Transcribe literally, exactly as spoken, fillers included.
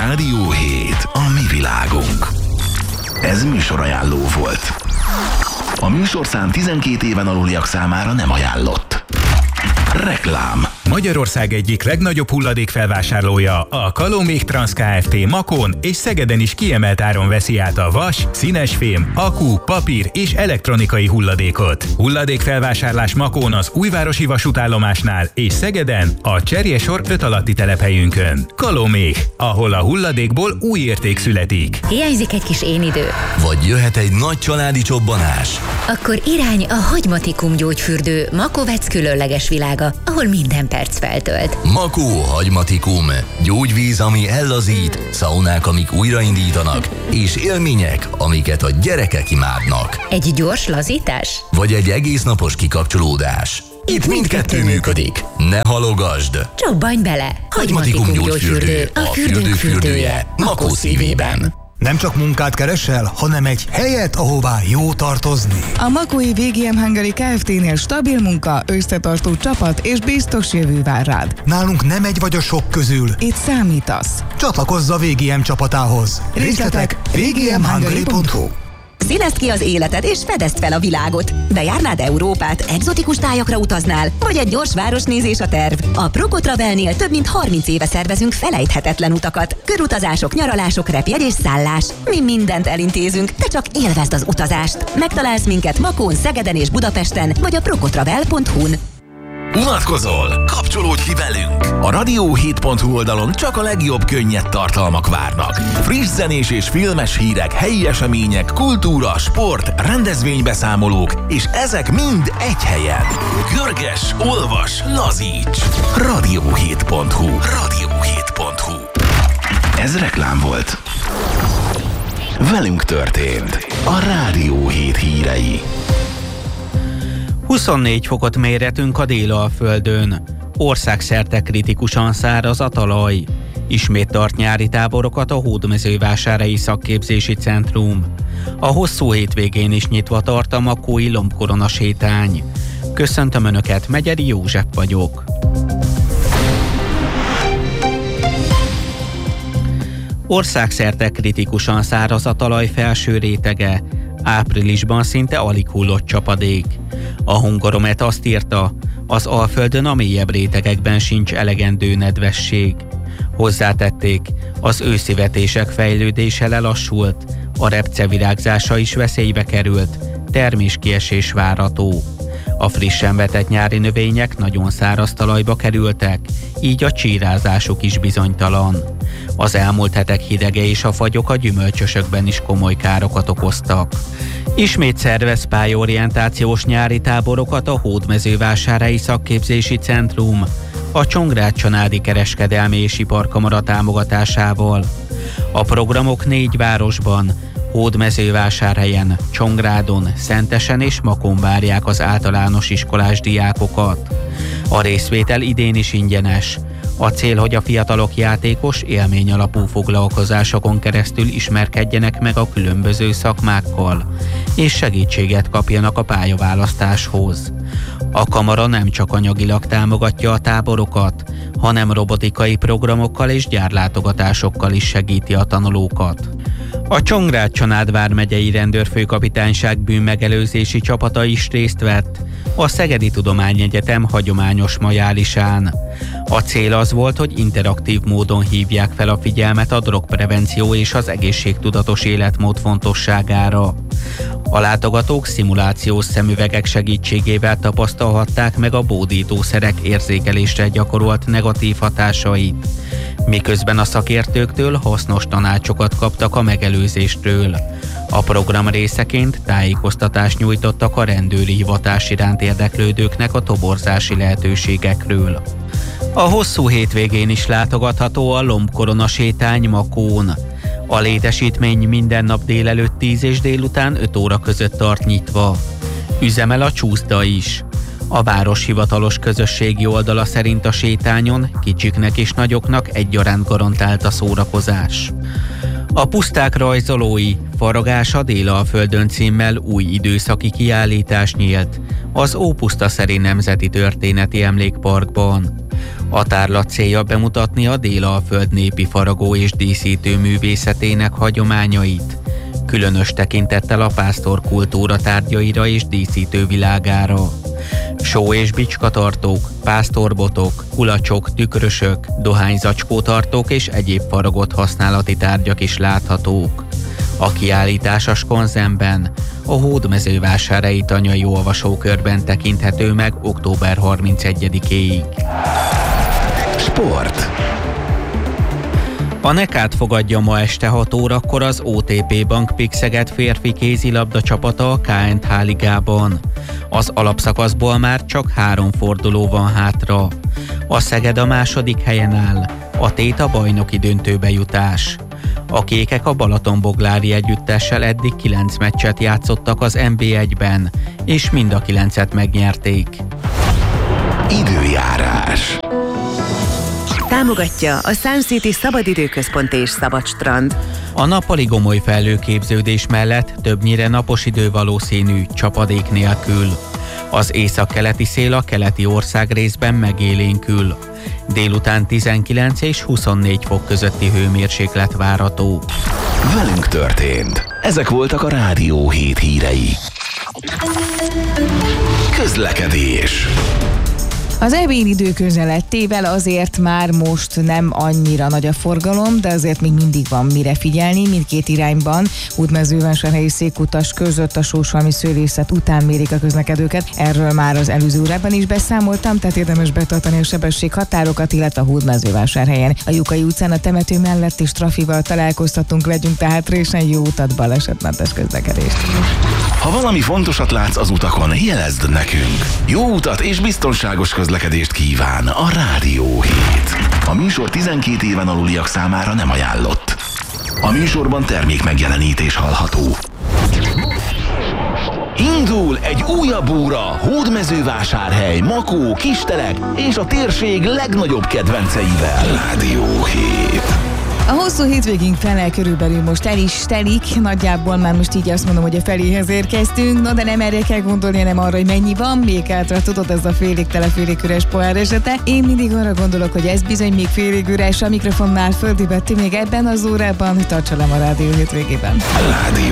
Rádió hét, a mi világunk. Ez műsorajánló volt. A műsorszám tizenkét éven aluliak számára nem ajánlott. Reklám. Magyarország egyik legnagyobb hulladékfelvásárlója, a Kalomék Transz Kft. Makón és Szegeden is kiemelt áron veszi át a vas, színesfém, akku, papír és elektronikai hulladékot. Hulladékfelvásárlás Makón az Újvárosi vasútállomásnál és Szegeden a Cserjesor öt alatti telephelyünkön. Kalomék, ahol a hulladékból új érték születik. Hiányzik egy kis énidő. Vagy jöhet egy nagy családi csobbanás. Akkor irány a Hagymatikum gyógyfürdő, Makovec különleges világa, ahol minden perc feltölt. Makó Hagymatikum. Gyógyvíz, ami ellazít, szaunák, amik újraindítanak, és élmények, amiket a gyerekek imádnak. Egy gyors lazítás? Vagy egy egész napos kikapcsolódás. Itt mindkettő működik. Ne halogasd! Csobbanj bele! Hagymatikum gyógyfürdő, a fürdők fürdője, Makó szívében. Nem csak munkát keresel, hanem egy helyet, ahová jó tartozni. A Makói vé gé em Hungary Kft-nél stabil munka, összetartó csapat és biztos jövő vár rád. Nálunk nem egy vagy a sok közül. Itt számítasz. Csatlakozz a vé gé em csapatához. Részletek vé gé em hungary pont hu. Színezd ki az életed és fedezd fel a világot. Bejárnád Európát, egzotikus tájakra utaznál, vagy egy gyors városnézés a terv? A Prokotravelnél több mint harminc éve szervezünk felejthetetlen utakat. Körutazások, nyaralások, repjegy és szállás. Mi mindent elintézünk, te csak élvezd az utazást. Megtalálsz minket Makón, Szegeden és Budapesten, vagy a prokotravel pont hu-n. Unatkozol? Kapcsolódj ki velünk! A rádió hét pont hu oldalon csak a legjobb könnyed tartalmak várnak. Friss zenés és filmes hírek, helyi események, kultúra, sport, rendezvénybeszámolók, és ezek mind egy helyen. Görges, olvas, lazíts! rádió hét pont hu. rádió hét pont hu. Ez reklám volt. Velünk történt. A Rádió hét hírei. huszonnégy fokot mérhetünk a Délalföldön. Országszerte kritikusan száraz a talaj. Ismét tart nyári táborokat a Hódmezővásárhelyi Szakképzési Centrum. A hosszú hétvégén is nyitva tart a makói lombkorona sétány. Köszöntöm Önöket, Megyeri József vagyok. Országszerte kritikusan száraz a talaj felső rétege. Áprilisban szinte alig hullott csapadék. A Hungaromet azt írta, az Alföldön a mélyebb rétegekben sincs elegendő nedvesség. Hozzátették, az őszi vetések fejlődése lelassult, a repce virágzása is veszélybe került, terméskiesés várható. A frissen vetett nyári növények nagyon száraz talajba kerültek, így a csírázásuk is bizonytalan. Az elmúlt hetek hidege és a fagyok a gyümölcsösökben is komoly károkat okoztak. Ismét szervez pályaorientációs nyári táborokat a Hódmezővásárhelyi Szakképzési Centrum, a Csongrád-Csanádi Kereskedelmi és Iparkamara támogatásával. A programok négy városban, Hódmezővásárhelyen, Csongrádon, Szentesen és Makón várják az általános iskolás diákokat. A részvétel idén is ingyenes. A cél, hogy a fiatalok játékos, élményalapú foglalkozásokon keresztül ismerkedjenek meg a különböző szakmákkal, és segítséget kapjanak a pályaválasztáshoz. A kamara nem csak anyagilag támogatja a táborokat, hanem robotikai programokkal és gyárlátogatásokkal is segíti a tanulókat. A Csongrád-Csanád vármegyei rendőrfőkapitányság bűnmegelőzési csapata is részt vett a Szegedi Tudományegyetem hagyományos majálisán. A cél az volt, hogy interaktív módon hívják fel a figyelmet a drogprevenció és az egészségtudatos életmód fontosságára. A látogatók szimulációs szemüvegek segítségével tapasztalhatták meg a bódítószerek érzékelésre gyakorolt negatív hatásait, miközben a szakértőktől hasznos tanácsokat kaptak a megelőzésről. A program részeként tájékoztatást nyújtottak a rendőri hivatás iránt érdeklődőknek a toborzási lehetőségekről. A hosszú hétvégén is látogatható a lombkorona sétány Makón. A létesítmény minden nap délelőtt tíz és délután öt óra között tart nyitva. Üzemel a csúszda is. A város hivatalos közösségi oldala szerint a sétányon kicsiknek és nagyoknak egyaránt garantált a szórakozás. A Puszták rajzolói Faragás a Délalföldön címmel új időszaki kiállítás nyílt az Ópusztaszeri Nemzeti Történeti Emlékparkban. A tárlat célja bemutatni a Délalföld népi faragó és díszítő művészetének hagyományait, különös tekintettel a pásztor kultúra tárgyaira és díszítő világára. Só- és bicskatartók, pásztorbotok, kulacsok, tükrösök, dohányzacskótartók és egyéb faragott használati tárgyak is láthatók. A kiállítás a Skonzenben, a Hódmezővásárhelyi Tanyai olvasókörben tekinthető meg október harmincegyedikéig. Sport. A Nekát fogadja ma este hat órakor az o té pé Bank Pixeget férfi kézilabda csapata a ká en há ligában. Az alapszakaszból már csak három forduló van hátra. A Szeged a második helyen áll, a tét a bajnoki döntőbe jutás. A kékek a Balatonboglári együttessel eddig kilenc meccset játszottak az en bé egyben, és mind a kilencet megnyerték. Időjárás. Támogatja a Sun City Szabadidőközpont és Szabadstrand. A nappali gomoly felhőképződés mellett többnyire napos idő valószínű, csapadék nélkül. Az északkeleti szél a keleti országrészben megélénkül. Délután tizenkilenc és huszonnégy fok közötti hőmérséklet várható. Velünk történt. Ezek voltak a Rádió hét hírei. Közlekedés. Az ebéd idő közelettével azért már most nem annyira nagy a forgalom, de azért még mindig van mire figyelni mindkét irányban. Hódmezővásárhelyi és Székutas között a sóshalmi szőlészet után mérik a közlekedőket. Erről már az előző órában is beszámoltam, tehát érdemes betartani a sebességhatárokat, illetve a Hódmezővásárhelyen. A Jukai utcán a temető mellett is trafival találkoztatunk, vegyünk tehát résen jó utat, balesetmentes közlekedést. Ha valami fontosat látsz az utakon, jelezd nekünk. Jó utat és biztonságos közlekedést kíván a Rádió hét. A műsor tizenkét éven aluliak számára nem ajánlott. A műsorban termék megjelenítés hallható. Indul egy újabb óra Hódmezővásárhely, Makó, Kistelek és a térség legnagyobb kedvenceivel. Rádió hét. A hosszú hétvégénk fele körülbelül most el is telik, nagyjából már most így azt mondom, hogy a feléhez érkeztünk, no de nem erre kell gondolni, hanem arra, hogy mennyi van, még hátra tudod, ez a félig tele, félig üres pohár esete. Én mindig arra gondolok, hogy ez bizony még félig üres, a mikrofonnál Földi Betti még ebben az órában, tartsa le a Rádió hétvégében. Rádió.